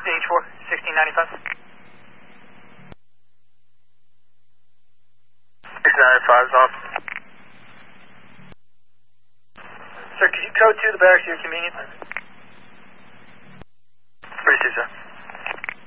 H4, 1695. 695 is off. Sir, could you code to the barracks to your convenience? Pretty soon, sir.